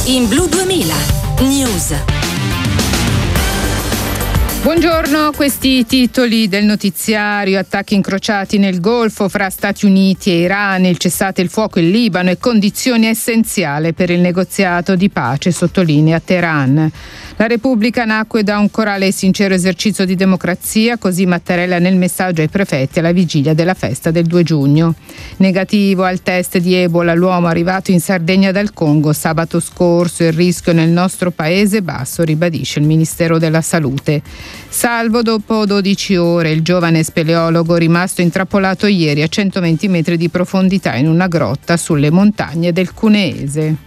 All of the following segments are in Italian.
in Blu 2000 News. Buongiorno, questi i titoli del notiziario. Attacchi incrociati nel Golfo fra Stati Uniti e Iran, il cessate il fuoco in Libano è condizione essenziale per il negoziato di pace, sottolinea Teheran. La Repubblica nacque da un corale e sincero esercizio di democrazia, così Mattarella nel messaggio ai prefetti alla vigilia della festa del 2 giugno. Negativo al test di Ebola l'uomo arrivato in Sardegna dal Congo sabato scorso, il rischio nel nostro paese basso, ribadisce il Ministero della Salute. Salvo dopo 12 ore, il giovane speleologo rimasto intrappolato ieri a 120 metri di profondità in una grotta sulle montagne del Cuneese.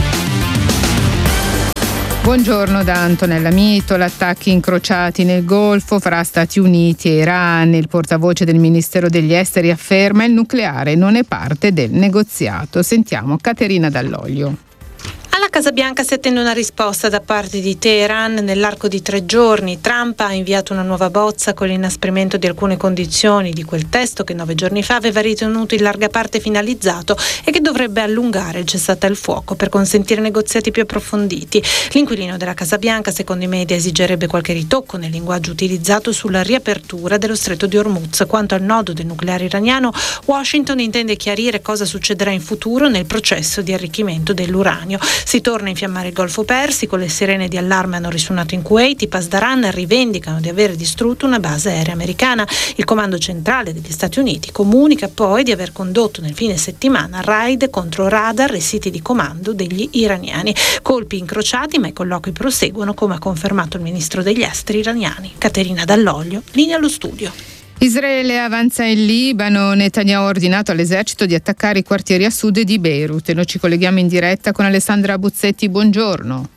Buongiorno da Antonella Mitola. Attacchi incrociati nel Golfo fra Stati Uniti e Iran. Il portavoce del Ministero degli Esteri afferma il nucleare non è parte del negoziato. Sentiamo Caterina Dall'Olio. Alla Casa Bianca si attende una risposta da parte di Teheran nell'arco di 3 giorni. Trump ha inviato una nuova bozza con l'inasprimento di alcune condizioni di quel testo che 9 giorni fa aveva ritenuto in larga parte finalizzato e che dovrebbe allungare il cessate il fuoco per consentire negoziati più approfonditi. L'inquilino della Casa Bianca, secondo i media, esigerebbe qualche ritocco nel linguaggio utilizzato sulla riapertura dello stretto di Hormuz. Quanto al nodo del nucleare iraniano, Washington intende chiarire cosa succederà in futuro nel processo di arricchimento dell'uranio. Si torna a infiammare il Golfo Persico, le sirene di allarme hanno risuonato in Kuwait, i Pasdaran rivendicano di aver distrutto una base aerea americana. Il comando centrale degli Stati Uniti comunica poi di aver condotto nel fine settimana raid contro radar e siti di comando degli iraniani. Colpi incrociati, ma i colloqui proseguono, come ha confermato il ministro degli esteri iraniani. Caterina Dall'Olio, linea allo studio. Israele avanza in Libano. Netanyahu ha ordinato all'esercito di attaccare i quartieri a sud di Beirut. E noi ci colleghiamo in diretta con Alessandra Buzzetti. Buongiorno.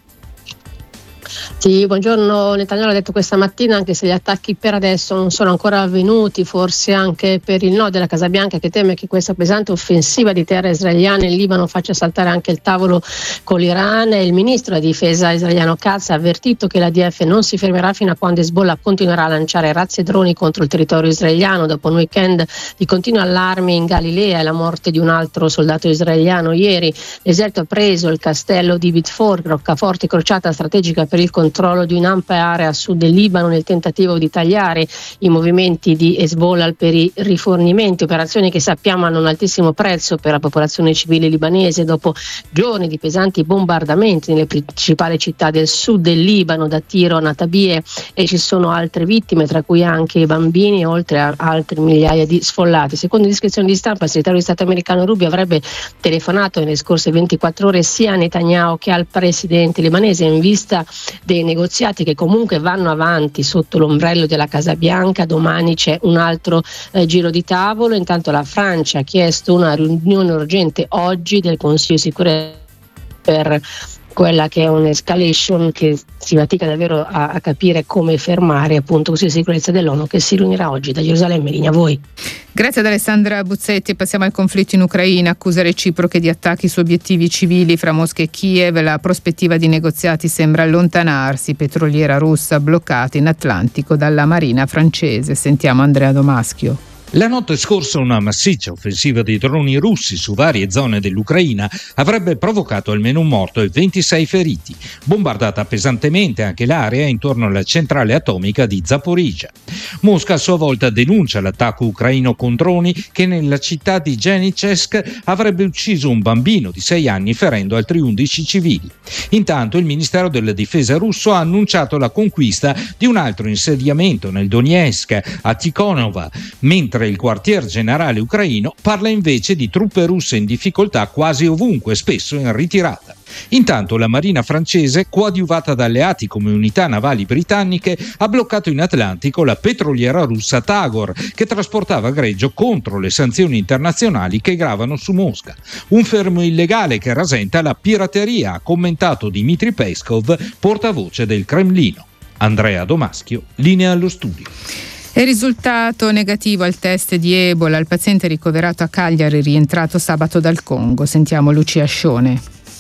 Sì, buongiorno. Netanyahu ha detto questa mattina, anche se gli attacchi per adesso non sono ancora avvenuti, forse anche per il no della Casa Bianca, che teme che questa pesante offensiva di terre israeliane in Libano faccia saltare anche il tavolo con l'Iran. Il ministro della difesa israeliano Katz ha avvertito che l'IDF non si fermerà fino a quando Hezbollah continuerà a lanciare razzi e droni contro il territorio israeliano. Dopo un weekend di continui allarmi in Galilea e la morte di un altro soldato israeliano ieri, l'esercito ha preso il castello di Bitfor, roccaforte crociata strategica per il controllo di un'ampia area a sud del Libano nel tentativo di tagliare i movimenti di Hezbollah per i rifornimenti, operazioni che sappiamo hanno un altissimo prezzo per la popolazione civile libanese. Dopo giorni di pesanti bombardamenti nelle principali città del sud del Libano, da Tiro a Natabie, e ci sono altre vittime, tra cui anche bambini, oltre a altre migliaia di sfollati. Secondo descrizioni di stampa, il segretario di Stato americano Rubio avrebbe telefonato nelle scorse 24 ore sia a Netanyahu che al presidente libanese in vista dei negoziati che comunque vanno avanti sotto l'ombrello della Casa Bianca. Domani c'è un altro giro di tavolo. Intanto la Francia ha chiesto una riunione urgente oggi del Consiglio di sicurezza per quella che è un'escalation che si fatica davvero a capire come fermare, appunto, Consiglio di sicurezza dell'ONU che si riunirà oggi. Da Gerusalemme, linea a voi. Grazie ad Alessandra Buzzetti. Passiamo al conflitto in Ucraina. Accuse reciproche di attacchi su obiettivi civili fra Mosca e Kiev. La prospettiva di negoziati sembra allontanarsi. Petroliera russa bloccata in Atlantico dalla marina francese. Sentiamo Andrea Domaschio. La notte scorsa una massiccia offensiva di droni russi su varie zone dell'Ucraina avrebbe provocato almeno un morto e 26 feriti. Bombardata pesantemente anche l'area intorno alla centrale atomica di Zaporizhzhia. Mosca a sua volta denuncia l'attacco ucraino con droni che nella città di Genichesk avrebbe ucciso un bambino di 6 anni ferendo altri 11 civili. Intanto il Ministero della Difesa russo ha annunciato la conquista di un altro insediamento nel Donetsk, a Tikhonova, mentre il quartier generale ucraino parla invece di truppe russe in difficoltà quasi ovunque, spesso in ritirata. Intanto la marina francese, coadiuvata da alleati come unità navali britanniche, ha bloccato in Atlantico la petroliera russa Tagor, che trasportava greggio contro le sanzioni internazionali che gravano su Mosca. Un fermo illegale che rasenta la pirateria, ha commentato Dmitry Peskov, portavoce del Cremlino. Andrea Domaschio, linea allo studio. È risultato negativo al test di Ebola. Il paziente ricoverato a Cagliari è rientrato sabato dal Congo. Sentiamo Lucia Scione.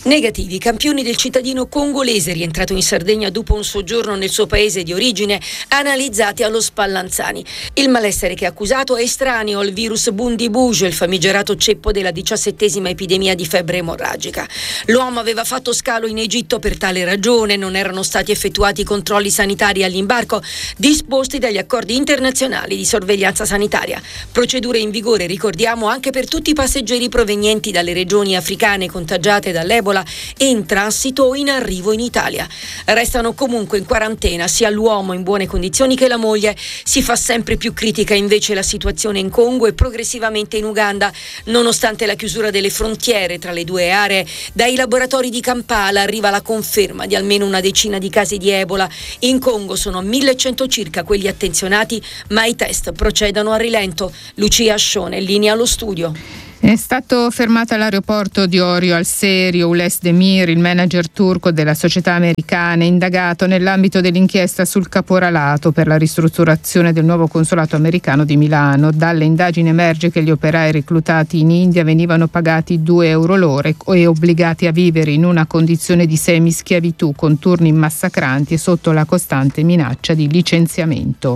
Negativi, campioni del cittadino congolese rientrato in Sardegna dopo un soggiorno nel suo paese di origine, analizzati allo Spallanzani. Il malessere che ha accusato è estraneo al virus Bundibugyo, il famigerato ceppo della 17ª epidemia di febbre emorragica. L'uomo aveva fatto scalo in Egitto per tale ragione, non erano stati effettuati controlli sanitari all'imbarco disposti dagli accordi internazionali di sorveglianza sanitaria. Procedure in vigore, ricordiamo, anche per tutti i passeggeri provenienti dalle regioni africane contagiate dall'Ebola e in transito o in arrivo in Italia. Restano comunque in quarantena sia l'uomo in buone condizioni che la moglie. Si fa sempre più critica invece la situazione in Congo e progressivamente in Uganda, nonostante la chiusura delle frontiere tra le due aree. Dai laboratori di Kampala arriva la conferma di almeno una decina di casi di Ebola. In Congo sono 1100 circa quelli attenzionati, ma i test procedono a rilento. Lucia Ascione, linea allo studio. È stato fermato all'aeroporto di Orio al Serio Ules Demir, il manager turco della società americana, indagato nell'ambito dell'inchiesta sul caporalato per la ristrutturazione del nuovo consolato americano di Milano. Dalle indagini emerge che gli operai reclutati in India venivano pagati 2 euro l'ora e obbligati a vivere in una condizione di semischiavitù con turni massacranti e sotto la costante minaccia di licenziamento.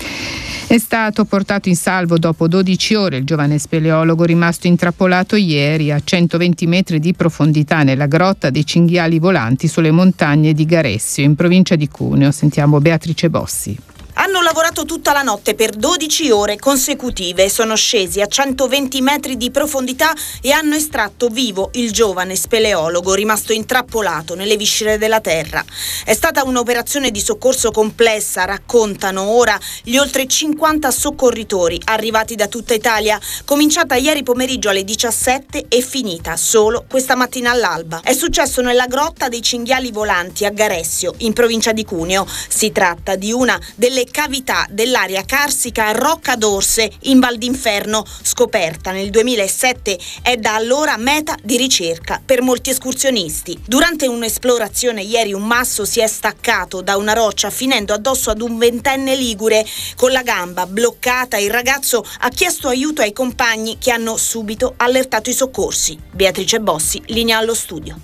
È stato portato in salvo dopo 12 ore il giovane speleologo rimasto intrappolato ieri a 120 metri di profondità nella grotta dei cinghiali volanti sulle montagne di Garessio, in provincia di Cuneo. Sentiamo Beatrice Bossi. Hanno lavorato tutta la notte per 12 ore consecutive, sono scesi a 120 metri di profondità e hanno estratto vivo il giovane speleologo rimasto intrappolato nelle viscere della terra. È stata un'operazione di soccorso complessa, raccontano ora gli oltre 50 soccorritori arrivati da tutta Italia, cominciata ieri pomeriggio alle 17 e finita solo questa mattina all'alba. È successo nella grotta dei cinghiali volanti a Garessio, in provincia di Cuneo. Si tratta di una delle cavità dell'area carsica Rocca d'Orse in Val d'Inferno, scoperta nel 2007, è da allora meta di ricerca per molti escursionisti. Durante un'esplorazione ieri un masso si è staccato da una roccia finendo addosso ad un 20enne ligure. Con la gamba bloccata il ragazzo ha chiesto aiuto ai compagni che hanno subito allertato i soccorsi. Beatrice Bossi, linea allo studio.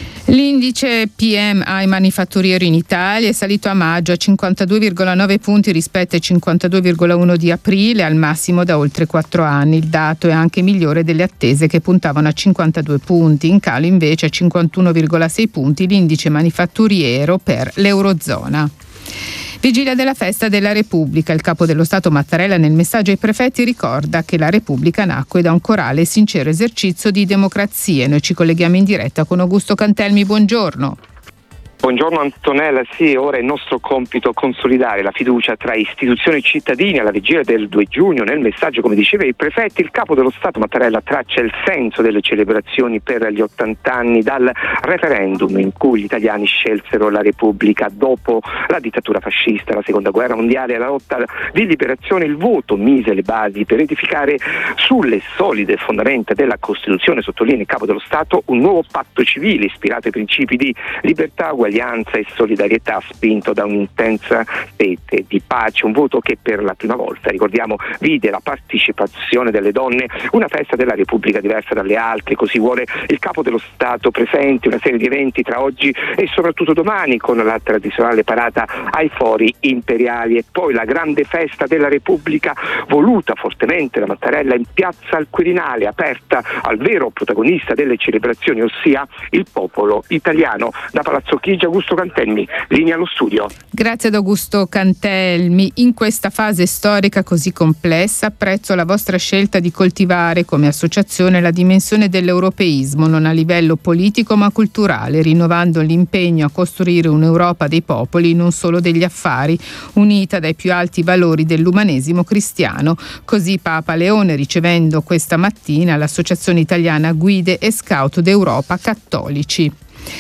L'indice PMI manifatturieri in Italia è salito a maggio a 52,9 punti rispetto ai 52,1 di aprile, al massimo da oltre 4 anni. Il dato è anche migliore delle attese che puntavano a 52 punti. In calo invece a 51,6 punti l'indice manifatturiero per l'Eurozona. Vigilia della festa della Repubblica. Il capo dello Stato Mattarella nel messaggio ai prefetti ricorda che la Repubblica nacque da un corale e sincero esercizio di democrazia. Noi ci colleghiamo in diretta con Augusto Cantelmi. Buongiorno. Buongiorno Antonella, sì, ora è il nostro compito consolidare la fiducia tra istituzioni e cittadini. Alla vigilia del 2 giugno, nel messaggio, come diceva il prefetto, il capo dello Stato Mattarella traccia il senso delle celebrazioni per gli 80 anni dal referendum in cui gli italiani scelsero la Repubblica dopo la dittatura fascista, la seconda guerra mondiale e la lotta di liberazione. Il voto mise le basi per edificare sulle solide fondamenta della Costituzione, sottolinea il capo dello Stato, un nuovo patto civile ispirato ai principi di libertà, uguaglianza e solidarietà, spinto da un'intensa sete di pace. Un voto che per la prima volta, ricordiamo, vide la partecipazione delle donne, una festa della Repubblica diversa dalle altre. Così vuole il capo dello Stato presente una serie di eventi tra oggi e soprattutto domani, con la tradizionale parata ai fori imperiali e poi la grande festa della Repubblica voluta fortemente da Mattarella in piazza al Quirinale, aperta al vero protagonista delle celebrazioni, ossia il popolo italiano. Da Palazzo Chigi, Augusto Cantelmi, linea allo studio. Grazie ad Augusto Cantelmi. In questa fase storica così complessa apprezzo la vostra scelta di coltivare come associazione la dimensione dell'europeismo, non a livello politico ma culturale, rinnovando l'impegno a costruire un'Europa dei popoli, non solo degli affari, unita dai più alti valori dell'umanesimo cristiano. Così Papa Leone, ricevendo questa mattina l'Associazione Italiana Guide e Scout d'Europa Cattolici.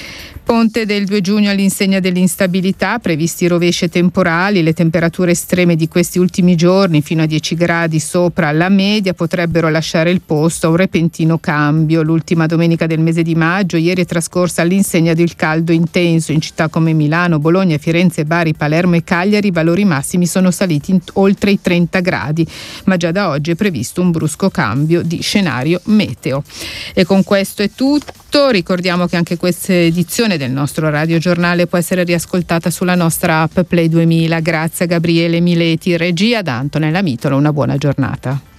Ponte del 2 giugno all'insegna dell'instabilità, previsti rovesci e temporali, le temperature estreme di questi ultimi giorni fino a 10 gradi sopra la media potrebbero lasciare il posto a un repentino cambio. L'ultima domenica del mese di maggio, ieri, è trascorsa all'insegna del caldo intenso. In città come Milano, Bologna, Firenze, Bari, Palermo e Cagliari i valori massimi sono saliti oltre i 30 gradi, ma già da oggi è previsto un brusco cambio di scenario meteo. E con questo è tutto. Ricordiamo che anche questa edizione del nostro radiogiornale può essere riascoltata sulla nostra app Play 2000. Grazie a Gabriele Mileti, regia, da Antonella Mitola. Una buona giornata.